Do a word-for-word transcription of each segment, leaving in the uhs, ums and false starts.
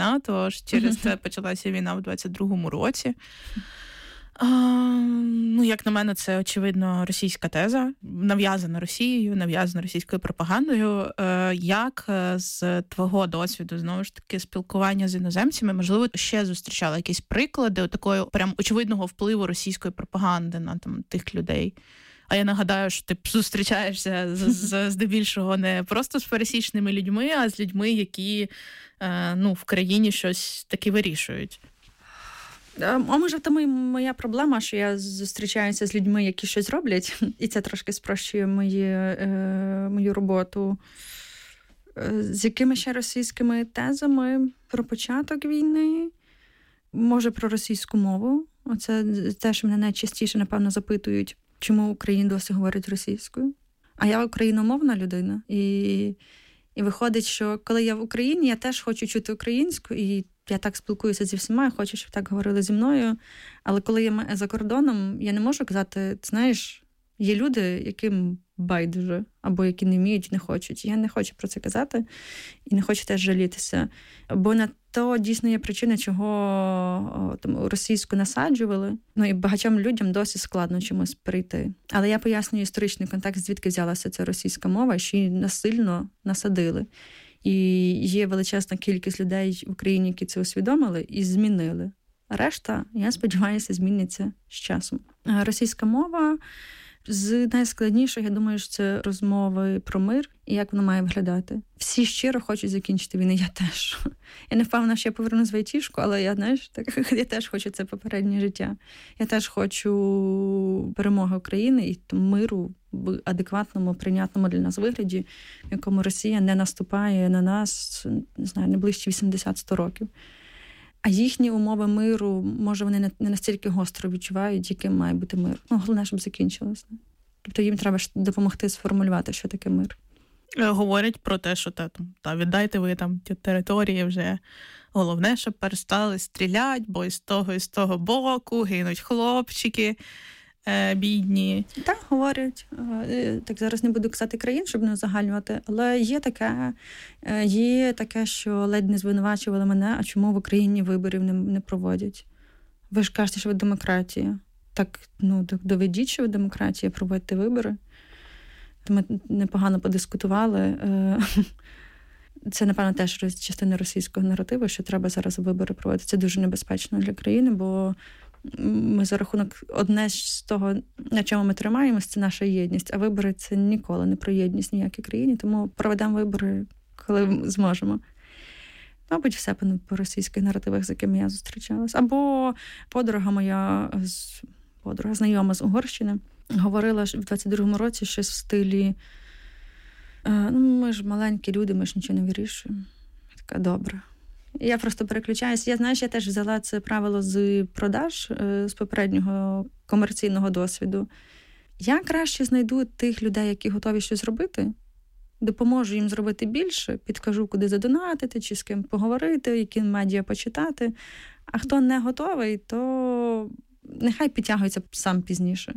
війна, тож через це почалася війна в двадцять другому році. А, ну, як на мене, це, очевидно, російська теза, нав'язана Росією, нав'язана російською пропагандою. Е, як з твого досвіду, знову ж таки, спілкування з іноземцями, можливо, ще зустрічала якісь приклади такої прям очевидного впливу російської пропаганди на там тих людей? А я нагадаю, що ти зустрічаєшся з, з, здебільшого не просто з пересічними людьми, а з людьми, які е, ну, в країні щось таке вирішують. А може, тому і моя проблема, що я зустрічаюся з людьми, які щось роблять, і це трошки спрощує мої, е, мою роботу. З якими ще російськими тезами про початок війни, може, про російську мову. Оце те, що мене найчастіше, напевно, запитують, чому Україна досі говорить російською. А я україномовна людина. І, і виходить, що коли я в Україні, я теж хочу чути українську, і я так спілкуюся зі всіма, я хочу, щоб так говорили зі мною. Але коли я за кордоном, я не можу казати, знаєш, є люди, яким байдуже, або які не вміють, не хочуть. Я не хочу про це казати і не хочу теж жалітися. Бо на то дійсно є причина, чого там, російську насаджували. Ну і багатьом людям досі складно чомусь перейти. Але я пояснюю історичний контекст, звідки взялася ця російська мова, що її насильно насадили. І є величезна кількість людей в Україні, які це усвідомили і змінили. Решта, я сподіваюся, зміниться з часом. Російська мова з найскладніших, я думаю, що це розмови про мир і як воно має виглядати. Всі щиро хочуть закінчити війну, я теж. Я не впевнена, що я повернусь в айтішку, але я, знаєш, так, я теж хочу це попереднє життя. Я теж хочу перемоги України і миру в адекватному, прийнятному для нас вигляді, в якому Росія не наступає на нас, не знаю, не ближче вісімдесят-сто років. А їхні умови миру, може, вони не настільки гостро відчувають, яким має бути мир. Ну, головне, щоб закінчилося. Тобто їм треба допомогти сформулювати, що таке мир. Говорять про те, що та, та віддайте ви там ті території вже. Головне, щоб перестали стріляти, бо із того, і з того боку гинуть хлопчики е, бідні. Так, говорять. Так, зараз не буду казати країн, щоб не узагальнювати, але є таке, є таке, що ледь не звинувачували мене, а чому в Україні виборів не, не проводять? Ви ж кажете, що ви демократія. Так, ну, доведіть, що ви демократія, проводьте вибори. Ми непогано подискутували. Це, напевно, теж частина російського наративу, що треба зараз вибори проводити. Це дуже небезпечно для країни, бо ми за рахунок одне з того, на чому ми тримаємося, це наша єдність. А вибори – це ніколи не про єдність ніякій країні, тому проведемо вибори, коли зможемо. Мабуть, все по російських наративах, з якими я зустрічалась. Або подруга моя, подруга знайома з Угорщини, говорила в двадцять другому році щось в стилі «Ну, ми ж маленькі люди, ми ж нічого не вирішуємо». Я така, добре. І я просто переключаюся. Я, знаєш, я теж взяла це правило з продаж, з попереднього комерційного досвіду. Я краще знайду тих людей, які готові щось робити, допоможу їм зробити більше, підкажу, куди задонатити, чи з ким поговорити, які медіа почитати. А хто не готовий, то нехай підтягується сам пізніше.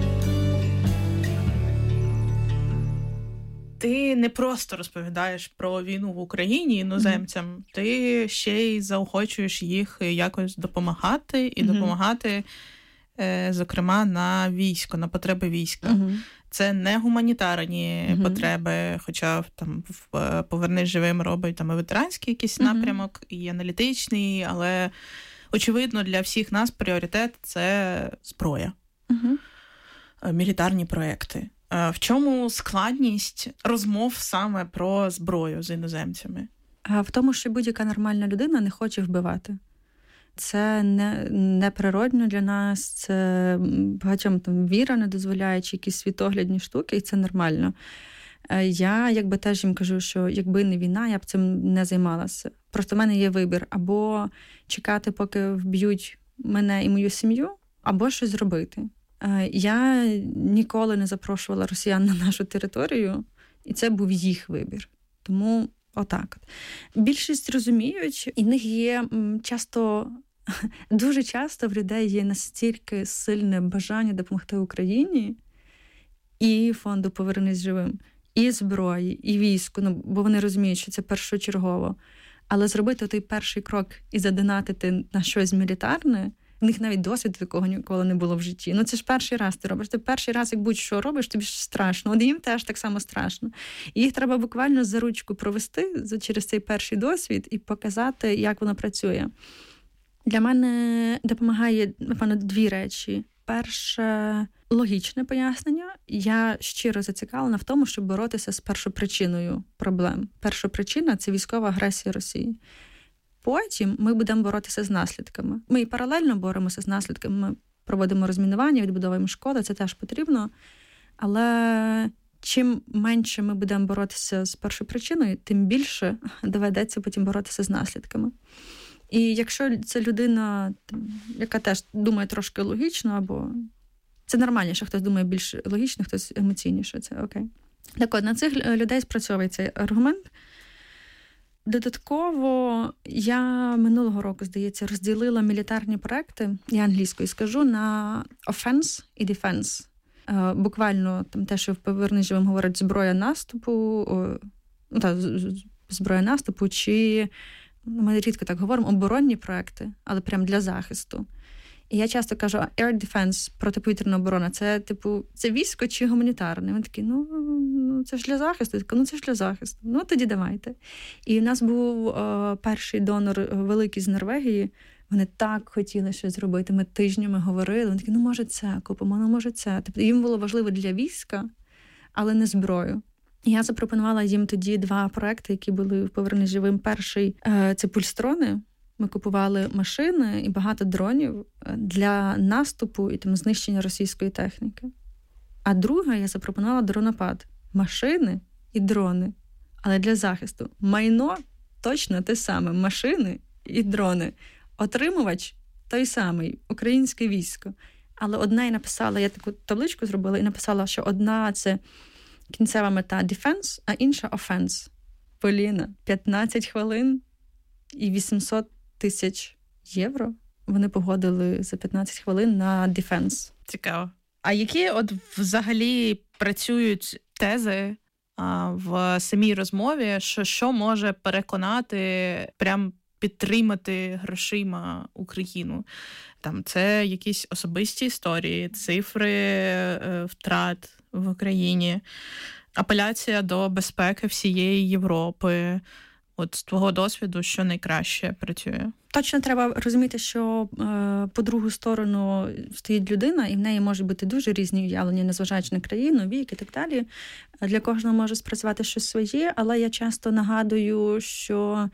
Ти не просто розповідаєш про війну в Україні іноземцям, mm-hmm. ти ще й заохочуєш їх якось допомагати і mm-hmm. допомагати, е, зокрема, на військо, на потреби війська. Mm-hmm. Це не гуманітарні mm-hmm. потреби, хоча там в «Повернись живим» робить там і ветеранський якийсь mm-hmm. напрямок, і аналітичний, але очевидно для всіх нас пріоритет – це зброя, mm-hmm. мілітарні проекти. В чому складність розмов саме про зброю з іноземцями? В тому, що будь-яка нормальна людина не хоче вбивати. Це не, не природно для нас, це багатьом там віра не дозволяє, чи якісь світоглядні штуки, і це нормально. Я якби теж їм кажу, що якби не війна, я б цим не займалася. Просто в мене є вибір. Або чекати, поки вб'ють мене і мою сім'ю, або щось зробити. Я ніколи не запрошувала росіян на нашу територію, і це був їх вибір. Тому отак. Більшість розуміють, і в них є часто, дуже часто в людей є настільки сильне бажання допомогти Україні і фонду «Повернись живим», і зброї, і війську, ну, бо вони розуміють, що це першочергово. Але зробити той перший крок і задонатити на щось мілітарне, в них навіть досвіду такого ніколи не було в житті. Ну це ж перший раз ти робиш. Ти перший раз, як будь-що робиш, тобі ж страшно. От їм теж так само страшно. І їх треба буквально за ручку провести через цей перший досвід і показати, як воно працює. Для мене допомагає, напевно, дві речі. Перше, логічне пояснення. Я щиро зацікавлена в тому, щоб боротися з першопричиною проблем. Першопричина – це військова агресія Росії. Потім ми будемо боротися з наслідками. Ми і паралельно боремося з наслідками. Ми проводимо розмінування, відбудовуємо школи, це теж потрібно. Але чим менше ми будемо боротися з першопричиною, тим більше доведеться потім боротися з наслідками. І якщо це людина, яка теж думає трошки логічно, або це нормальніше, хтось думає більш логічно, хтось емоційніше, це окей. Так от, на цих людей спрацьовує цей аргумент. Додатково я минулого року, здається, розділила мілітарні проекти, я англійською скажу, на offense і defense. Буквально там те, що в «Повернись живим» говорять зброя наступу, ну, та, зброя наступу, чи ми рідко так говоримо, оборонні проекти, але прям для захисту. І я часто кажу, air defense, протиповітряна оборона, це, типу, це військо чи гуманітарне? Вони такі, ну, це ж для захисту. Я така, ну, це ж для захисту. Ну, тоді давайте. І в нас був о, перший донор великий з Норвегії. Вони так хотіли щось зробити. Ми тижнями говорили. Вони такі, ну, може це купимо, ну, може це. Тобто їм було важливо для війська, але не зброю. І я запропонувала їм тоді два проекти, які були в «Повернись живим». Перший – це пульстрони. Ми купували машини і багато дронів для наступу і там знищення російської техніки. А друге, я запропонувала дронопад. Машини і дрони, але для захисту. Майно точно те саме. Машини і дрони. Отримувач той самий, українське військо. Але одна я написала, я таку табличку зробила і написала, що одна – це кінцева мета defense, а інша offense. Поліна, п'ятнадцять хвилин і вісімсот тисяч євро вони погодили за п'ятнадцять хвилин на defense. Цікаво. А які от взагалі працюють тези а, в самій розмові, що, що може переконати, прям підтримати грошима Україну? Там це якісь особисті історії, цифри е, втрат в Україні, апеляція до безпеки всієї Європи. От з твого досвіду, що найкраще працює? Точно треба розуміти, що е, по другу сторону стоїть людина, і в неї можуть бути дуже різні уявлення, незважаючи на країну, вік і так далі. Для кожного може спрацювати щось своє, але я часто нагадую, що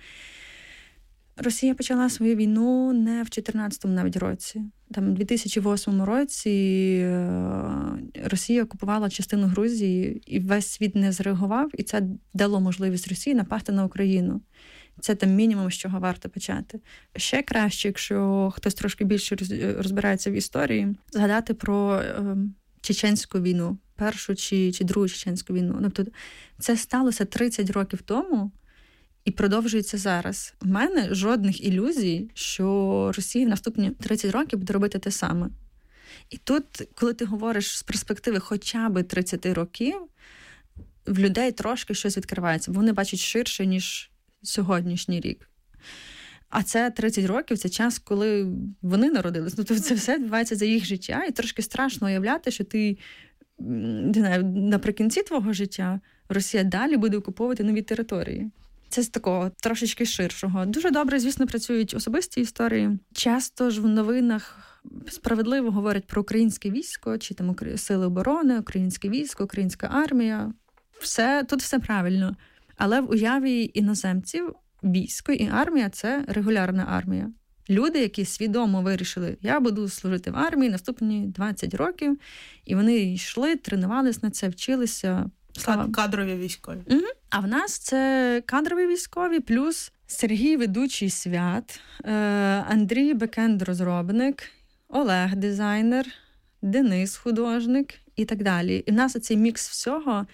Росія почала свою війну не в чотирнадцятому навіть році. Там, у дві тисячі восьмому році Росія окупувала частину Грузії, і весь світ не зреагував, і це дало можливість Росії напасти на Україну. Це там мінімум, з чого варто почати. Ще краще, якщо хтось трошки більше розбирається в історії, згадати про е, Чеченську війну, першу чи, чи другу Чеченську війну. Тобто це сталося тридцять років тому, і продовжується зараз. У мене жодних ілюзій, що Росія в наступні тридцять років буде робити те саме. І тут, коли ти говориш з перспективи хоча б тридцять років, в людей трошки щось відкривається, бо вони бачать ширше, ніж сьогоднішній рік. А це тридцять років, це час, коли вони народились. Тобто це все відбувається за їх життя, і трошки страшно уявляти, що ти, не знаю, наприкінці твого життя Росія далі буде окуповувати нові території. Це з такого трошечки ширшого. Дуже добре, звісно, працюють особисті історії. Часто ж в новинах справедливо говорять про українське військо, чи там сили оборони, українське військо, українська армія. Все, тут все правильно. Але в уяві іноземців військо і армія – це регулярна армія. Люди, які свідомо вирішили, я буду служити в армії наступні двадцять років, і вони йшли, тренувались на це, вчилися. Слава. Кадрові військові. Угу. А в нас це кадрові військові, плюс Сергій ведучий свят, Андрій бекенд-розробник, Олег дизайнер, Денис художник і так далі. І в нас оцей мікс всього,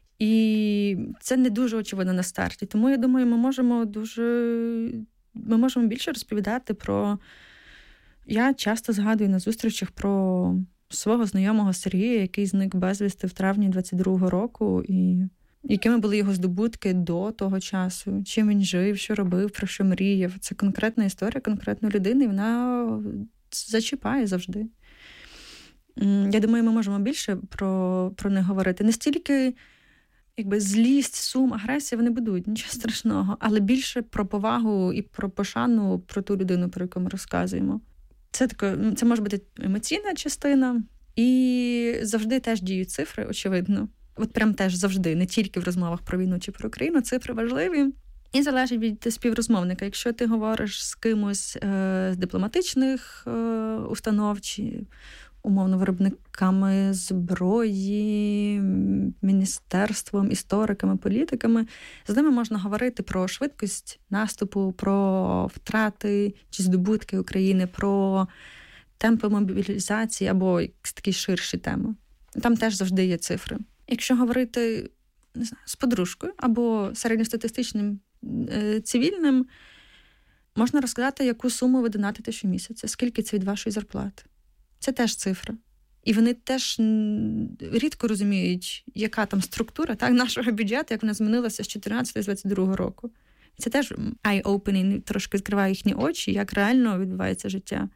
і це не дуже очевидно на старті. Тому, я думаю, ми можемо дуже... Ми можемо більше розповідати про... Я часто згадую на зустрічах про свого знайомого Сергія, який зник безвісти в травні двадцять другого року, і якими були його здобутки до того часу, чим він жив, що робив, про що мріяв. Це конкретна історія конкретної людини, і вона зачіпає завжди. Я думаю, ми можемо більше про, про них говорити. Не стільки якби, злість, сум, агресія вони будують, нічого страшного, але більше про повагу і про пошану про ту людину, про яку ми розказуємо. Це, тако, це може бути емоційна частина, і завжди теж діють цифри, очевидно. От прям теж завжди, не тільки в розмовах про війну чи про Україну, цифри важливі. І залежить від співрозмовника. Якщо ти говориш з кимось е, з дипломатичних е, установ, чи умовно виробниками зброї, міністерством, істориками, політиками, з ними можна говорити про швидкість наступу, про втрати чи здобутки України, про темпи мобілізації або якісь такі ширші теми. Там теж завжди є цифри. Якщо говорити, не знаю, з подружкою або середньостатистичним е, цивільним, можна розказати, яку суму ви донатите щомісяця, скільки це від вашої зарплати. Це теж цифра. І вони теж рідко розуміють, яка там структура так, нашого бюджету, як вона змінилася з чотирнадцятого - двадцять другого року. Це теж eye-opening, трошки відкриває їхні очі, як реально відбувається життя.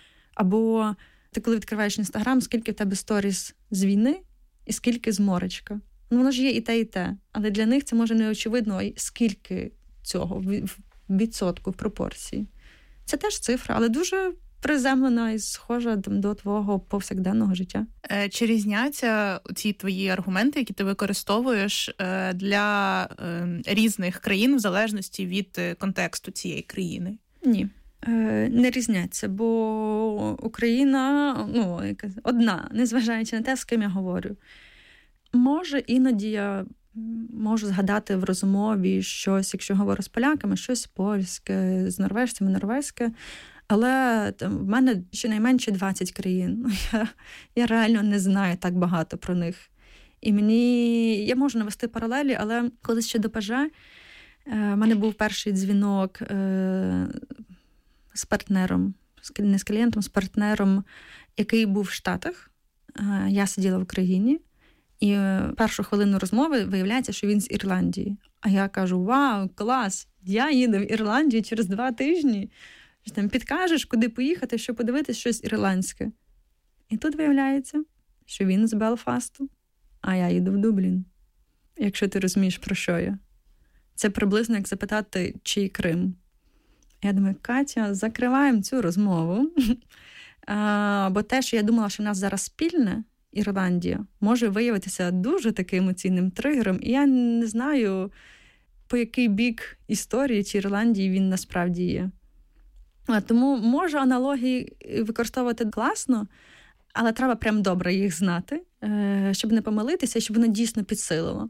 Або ти коли відкриваєш Інстаграм, скільки в тебе сторіс з війни і скільки з моречка. Ну, воно ж є і те, і те. Але для них це може не очевидно, скільки цього в відсотку, в пропорції. Це теж цифра, але дуже приземлена і схожа там, до твого повсякденного життя. Чи різняться ці твої аргументи, які ти використовуєш для різних країн в залежності від контексту цієї країни? Ні. Не різняться, бо Україна ну, одна, незважаючи на те, з ким я говорю. Може, іноді я можу згадати в розмові щось, якщо говорю з поляками, щось польське, з норвежцями норвезьке, але там, в мене щонайменше двадцять країн. Я, я реально не знаю так багато про них. І мені, я можу навести паралелі, але колись ще до ПАЖ в мене був перший дзвінок е, з партнером, не з клієнтом, з партнером, який був в Штатах. Е, я сиділа в Україні. І першу хвилину розмови виявляється, що він з Ірландії. А я кажу, вау, клас, я їду в Ірландію через два тижні. Що там підкажеш, куди поїхати, щоб подивитися щось ірландське. І тут виявляється, що він з Белфасту, а я їду в Дублін. Якщо ти розумієш, про що я. Це приблизно як запитати, чий Крим. Я думаю, Катя, закриваємо цю розмову. а, бо те, що я думала, що в нас зараз спільне, Ірландія, може виявитися дуже таким емоційним тригером. І я не знаю, по який бік історії чи Ірландії він насправді є. А тому можу аналогії використовувати класно, але треба прям добре їх знати, щоб не помилитися, щоб воно дійсно підсилило.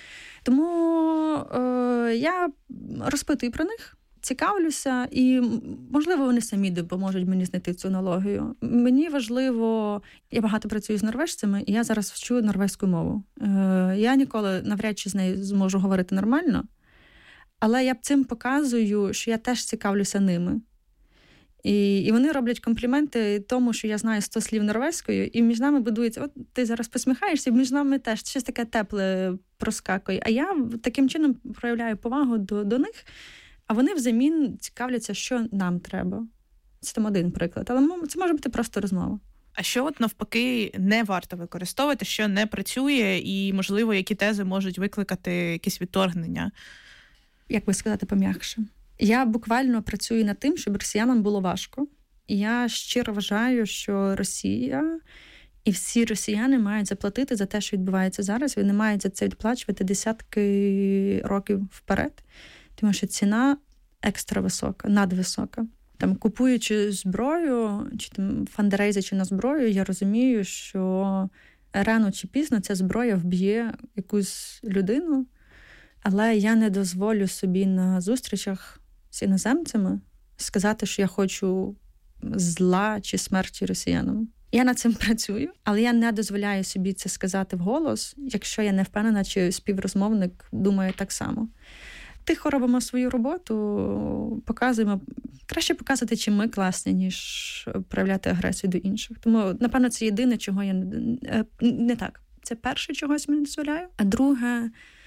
Тому е, я розпитую про них, цікавлюся, і, можливо, вони самі допоможуть мені знайти цю аналогію. Мені важливо, я багато працюю з норвежцями, і я зараз вчу норвезьку мову. Е, я ніколи навряд чи з нею зможу говорити нормально, але я цим показую, що я теж цікавлюся ними. І, і вони роблять компліменти тому, що я знаю сто слів норвезькою, і між нами будується, от ти зараз посміхаєшся, і між нами теж щось таке тепле проскакує. А я таким чином проявляю повагу до, до них, а вони взамін цікавляться, що нам треба. Це там один приклад, але це може бути просто розмова. А що от навпаки не варто використовувати, що не працює, і, можливо, які тези можуть викликати якісь відторгнення? Як би сказати пом'якше? Я буквально працюю над тим, щоб росіянам було важко. І я щиро вважаю, що Росія і всі росіяни мають заплатити за те, що відбувається зараз. Вони мають за це відплачувати десятки років вперед. Тому що ціна екстра висока, надвисока. Там, купуючи зброю, чи там фандрейзячи на зброю, я розумію, що рано чи пізно ця зброя вб'є якусь людину, але я не дозволю собі на зустрічах з іноземцями сказати, що я хочу зла чи смерті росіянам. Я над цим працюю, але я не дозволяю собі це сказати вголос, якщо я не впевнена, чи співрозмовник думає так само. Тихо робимо свою роботу, показуємо. Краще показувати, чи ми класні, ніж проявляти агресію до інших. Тому, напевно, це єдине, чого я не, не так. Це перше, чогось мені дозволяю. А друге,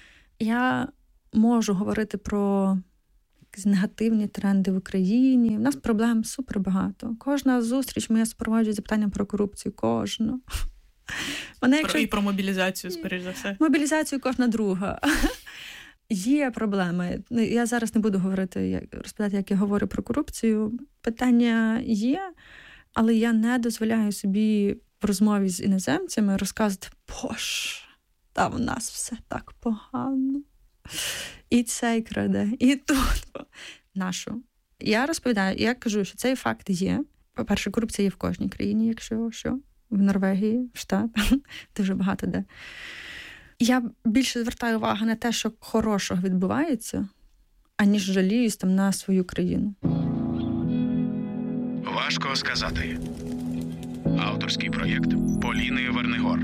я можу говорити про якісь негативні тренди в Україні. У нас проблем супер багато. Кожна зустріч моя супроводжує запитанням про корупцію. Кожна. Мене, якщо... І про мобілізацію, скоріш за все. Мобілізацію кожна друга. Є проблеми. Я зараз не буду говорити, розповідати, як я говорю про корупцію. Питання є, але я не дозволяю собі в розмові з іноземцями розказувати: «Боже, та в нас все так погано. І цей краде, і тут». Нашу. Я розповідаю, я кажу, що цей факт є. По-перше, корупція є в кожній країні, якщо що. В Норвегії, в Штатах, дуже багато де. Я більше звертаю увагу на те, що хорошого відбувається, аніж жаліюсь там на свою країну. Важко сказати. Авторський проєкт Поліни Вернигор.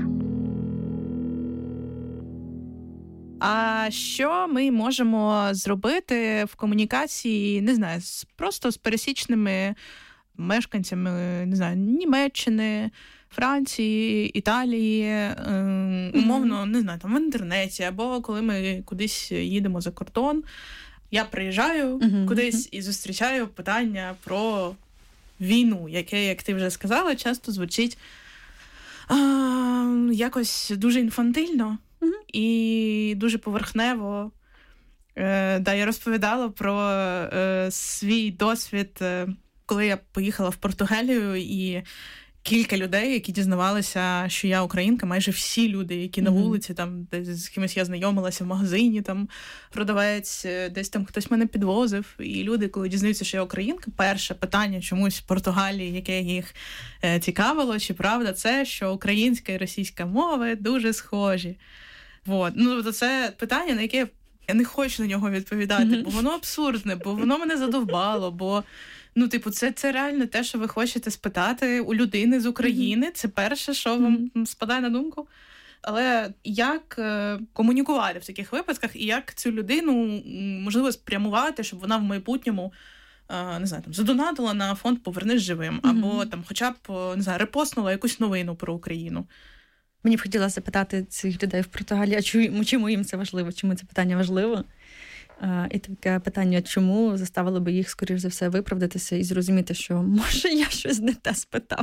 А що ми можемо зробити в комунікації, не знаю, просто з пересічними мешканцями, не знаю, Німеччини, Франції, Італії, е, умовно, не знаю, там в інтернеті, або коли ми кудись їдемо за кордон, я приїжджаю uh-huh. кудись і зустрічаю питання про війну, яке, як ти вже сказала, часто звучить е, якось дуже інфантильно uh-huh. і дуже поверхнево. Е, да, я розповідала про е, свій досвід, е, коли я поїхала в Португалію, і кілька людей, які дізнавалися, що я українка, майже всі люди, які mm-hmm. на вулиці, там, десь з кимось я знайомилася в магазині, там, продавець, десь там хтось мене підвозив. І люди, коли дізнаються, що я українка, перше питання чомусь в Португалії, яке їх е, цікавило, чи правда це, що українська і російська мови дуже схожі. Вот. Ну, то це питання, на яке я не хочу на нього відповідати, mm-hmm. бо воно абсурдне, бо воно мене задовбало, бо ну, типу, це, це реально те, що ви хочете спитати у людини з України. Mm-hmm. Це перше, що вам mm-hmm. спадає на думку. Але як е, комунікувати в таких випадках і як цю людину, можливо, спрямувати, щоб вона в майбутньому, е, не знаю, там, задонатила на фонд «Повернись живим», mm-hmm. або там хоча б, не знаю, репостнула якусь новину про Україну. Мені б хотілося запитати цих людей в Португалії, а чому, чому їм це важливо, чому це питання важливо? І таке питання, чому, заставило би їх, скоріш за все, виправдатися і зрозуміти, що, може, я щось не те спитав.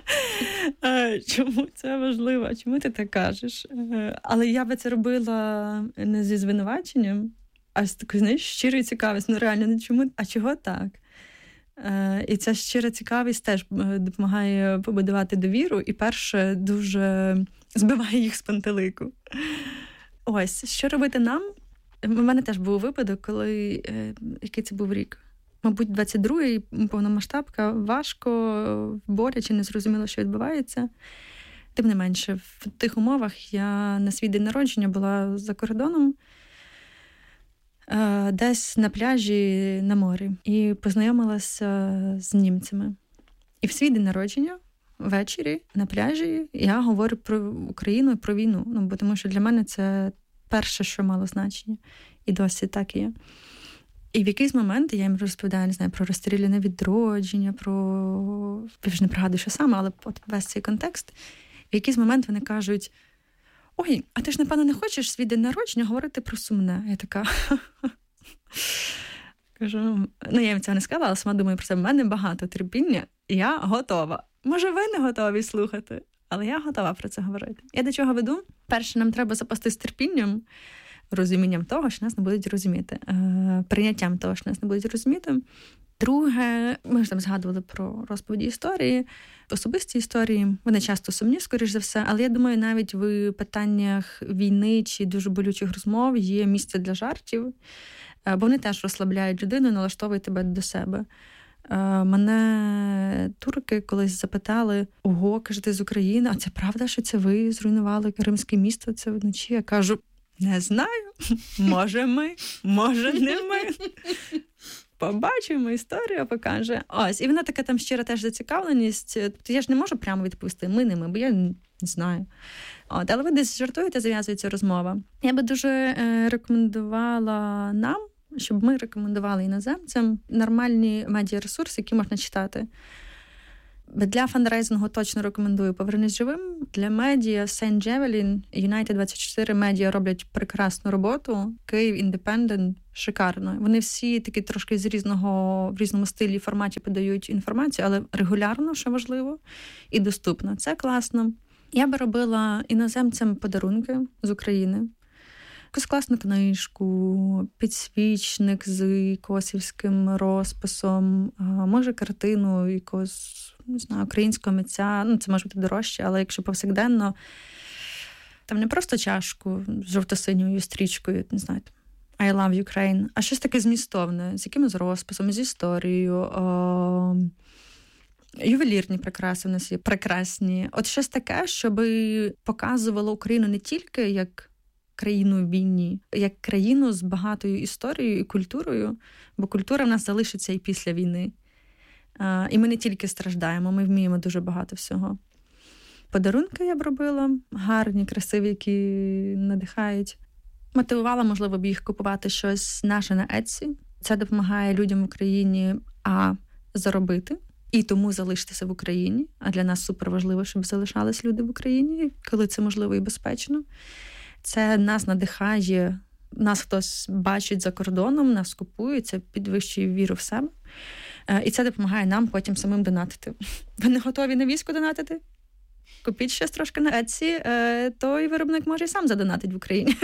Чому це важливо? Чому ти так кажеш? Але я би це робила не зі звинуваченням, а з такою, знаєш, щирою цікавістю. Ну, реально, не чому, а чого так? І ця щира цікавість теж допомагає побудувати довіру і, перше, дуже збиває їх з пантелику. Ось, що робити нам? У мене теж був випадок, коли, е, який це був рік? Мабуть, двадцять другий, повномасштабка, важко, боляче, не зрозуміло, що відбувається. Тим не менше, в тих умовах я на свій день народження була за кордоном, е, десь на пляжі на морі, і познайомилася з німцями. І в свій день народження ввечері на пляжі я говорю про Україну і про війну, ну, бо тому що для мене це перше, що мало значення. І досі так є. І в якийсь момент я їм розповідаю, не знаю, про розстріляне відродження, про... Я вже не пригадую, що саме, але от весь цей контекст. В якийсь момент вони кажуть: «Ой, а ти ж, напевно, не хочеш свій день народження говорити про сумне?» Я така... Кажу, ну, я їм цього не сказала, але сама думаю про це. В мене багато терпіння, і я готова. Може, ви не готові слухати? Але я готова про це говорити. Я до чого веду? Перше, нам треба запастись терпінням, розумінням того, що нас не будуть розуміти. Е, прийняттям того, що нас не будуть розуміти. Друге, ми ж там згадували про розповіді історії, особисті історії. Вони часто сумні, скоріш за все. Але я думаю, навіть в питаннях війни чи дуже болючих розмов є місце для жартів. Е, бо вони теж розслабляють людину, налаштовують тебе до себе. Мене турки колись запитали: «Ого, каже, ти з України, а це правда, що це ви зруйнували Кримське місто це вночі?» Я кажу: «Не знаю, може ми, може не ми. Побачимо, історія покаже». Ось, і вона така там щира теж зацікавленість. Я ж не можу прямо відповісти, ми не ми, бо я не знаю. От, але ви десь жартуєте, зав'язується розмова. Я би дуже е, рекомендувала нам, щоб ми рекомендували іноземцям нормальні медіаресурси, які можна читати. Для фандрейзингу точно рекомендую «Повернись живим». Для медіа Сейнт Джевелін, Юнайтед двадцять чотири медіа роблять прекрасну роботу. Київ Індепендент шикарно. Вони всі такі трошки з різного, в різному стилі і форматі подають інформацію, але регулярно, що важливо, і доступно. Це класно. Я би робила іноземцям подарунки з України. Якусь класну книжку, підсвічник з косівським розписом, може картину якогось, не знаю, українського митця. Ну, це може бути дорожче, але якщо повсякденно, там не просто чашку з жовто-синьою стрічкою, не знаю, I love Ukraine, а щось таке змістовне, з якимось розписом, з історією. О, ювелірні прикраси в нас є, прекрасні. От щось таке, щоб показувало Україну не тільки як країну в війні, як країну з багатою історією і культурою, бо культура в нас залишиться і після війни. І ми не тільки страждаємо, ми вміємо дуже багато всього. Подарунки я б робила, гарні, красиві, які надихають. Мотивувала, можливо, б їх купувати щось наше на Etsy. Це допомагає людям в Україні, а, заробити, і тому залишитися в Україні. А для нас супер важливо, щоб залишались люди в Україні, коли це можливо і безпечно. Це нас надихає, нас хтось бачить за кордоном, нас купує, це підвищує віру в себе. І це допомагає нам потім самим донатити. Ви не готові на військо донатити? Купіть щось трошки на Etsy, той виробник може і сам задонатить в Україні.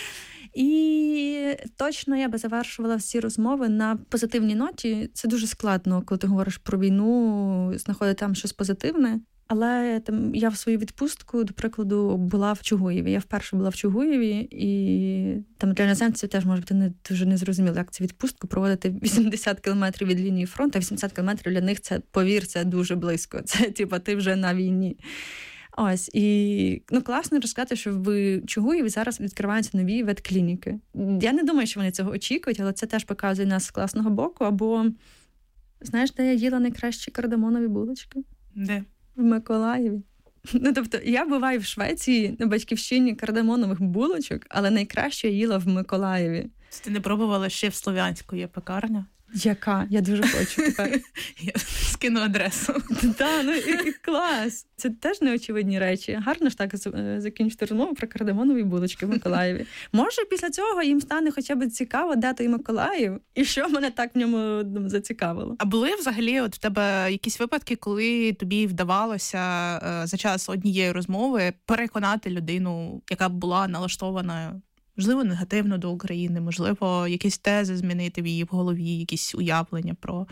І точно я би завершувала всі розмови на позитивній ноті. Це дуже складно, коли ти говориш про війну, знаходити там щось позитивне. Але там я в свою відпустку, до прикладу, була в Чугуєві. Я вперше була в Чугуєві, і там для іноземців теж, може бути, не, дуже незрозуміло, як це відпустку проводити вісімдесят кілометрів від лінії фронту, а вісімдесят кілометрів для них, це, повір, це дуже близько. Це, типа, ти вже на війні. Ось, і, ну, класно розказати, що в Чугуєві зараз відкриваються нові ветклініки. Я не думаю, що вони цього очікують, але це теж показує нас з класного боку. Або, знаєш, де я їла найкращі кардамонові булочки? Де? В Миколаєві. Ну, тобто, я буваю в Швеції на батьківщині кардамонових булочок, але найкраще я їла в Миколаєві. Ти не пробувала ще в Слов'янську є пекарня? Яка? Я дуже хочу тепер. Я скину адресу. Так, ну і, і клас. Це теж неочевидні речі. Гарно ж так закінчити розмову про кардамонові булочки в Миколаєві. Може, після цього їм стане хоча б цікаво, де той Миколаїв, і що мене так в ньому зацікавило. А були взагалі от в тебе якісь випадки, коли тобі вдавалося за час однієї розмови переконати людину, яка була налаштована, можливо, негативно до України, можливо, якісь тези змінити в її в голові, якісь уявлення про,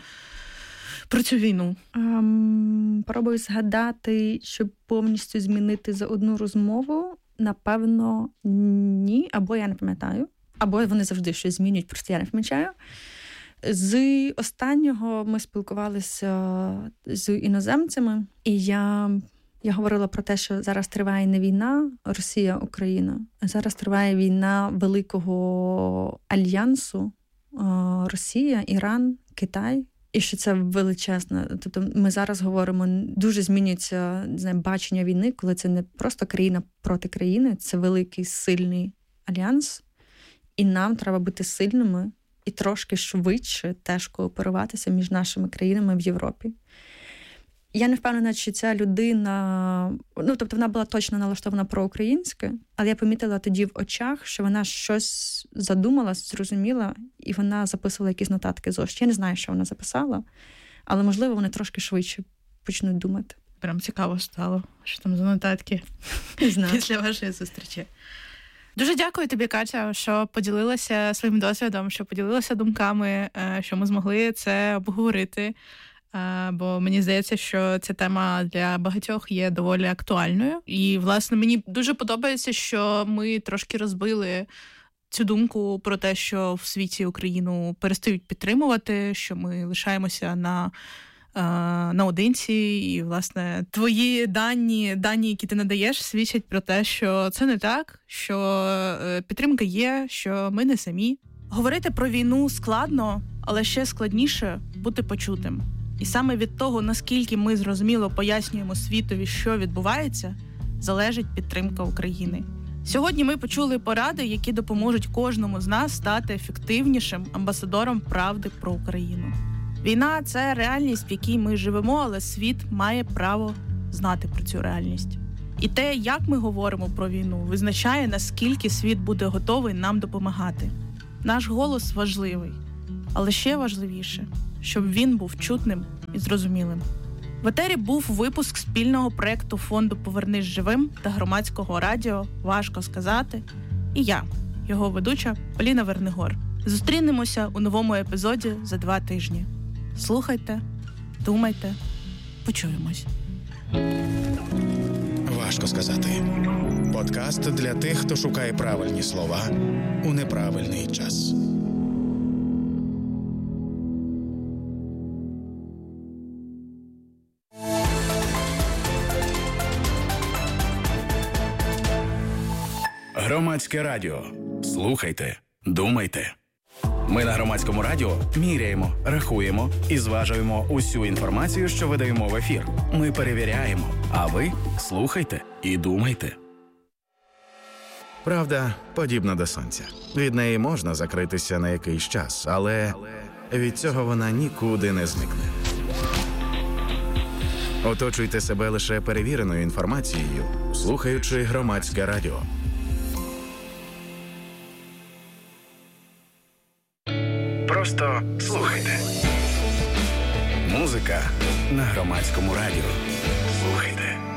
про цю війну? Um, пробую згадати, щоб повністю змінити за одну розмову. Напевно, ні. Або я не пам'ятаю. Або вони завжди щось змінюють, просто я не пам'ятаю. З останнього ми спілкувалися з іноземцями, і я... Я говорила про те, що зараз триває не війна Росія-Україна, а зараз триває війна великого альянсу Росія, Іран, Китай. І що це величезно. Тобто ми зараз говоримо, дуже змінюється, не знаю, бачення війни, коли це не просто країна проти країни, це великий, сильний альянс. І нам треба бути сильними і трошки швидше теж кооперуватися між нашими країнами в Європі. Я не впевнена, чи ця людина, ну, тобто вона була точно налаштована проукраїнське, але я помітила тоді в очах, що вона щось задумала, зрозуміла, і вона записувала якісь нотатки зошит. Я не знаю, що вона записала, але, можливо, вони трошки швидше почнуть думати. Прям цікаво стало, що там за нотатки після вашої зустрічі. Дуже дякую тобі, Катя, що поділилася своїм досвідом, що поділилася думками, що ми змогли це обговорити. Бо мені здається, що ця тема для багатьох є доволі актуальною. І, власне, мені дуже подобається, що ми трошки розбили цю думку про те, що в світі Україну перестають підтримувати, що ми лишаємося на, наодинці. І, власне, твої дані, дані, які ти надаєш, свідчать про те, що це не так, що підтримка є, що ми не самі. Говорити про війну складно, але ще складніше бути почутим. І саме від того, наскільки ми зрозуміло пояснюємо світові, що відбувається, залежить підтримка України. Сьогодні ми почули поради, які допоможуть кожному з нас стати ефективнішим амбасадором правди про Україну. Війна – це реальність, в якій ми живемо, але світ має право знати про цю реальність. І те, як ми говоримо про війну, визначає, наскільки світ буде готовий нам допомагати. Наш голос важливий, але ще важливіше, щоб він був чутним і зрозумілим. В етері був випуск спільного проєкту фонду «Повернись живим» та громадського радіо «Важко сказати» і я, його ведуча Поліна Вернигор. Зустрінемося у новому епізоді за два тижні. Слухайте, думайте, почуємось. Важко сказати. Подкаст для тих, хто шукає правильні слова у неправильний час. Громадське радіо. Слухайте, думайте. Ми на Громадському радіо міряємо, рахуємо і зважуємо усю інформацію, що видаємо в ефір. Ми перевіряємо, а ви слухайте і думайте. Правда подібна до сонця. Від неї можна закритися на якийсь час, але від цього вона нікуди не зникне. Оточуйте себе лише перевіреною інформацією, слухаючи Громадське радіо. Просто слухайте. Музика на Громадському радіо. Слухайте.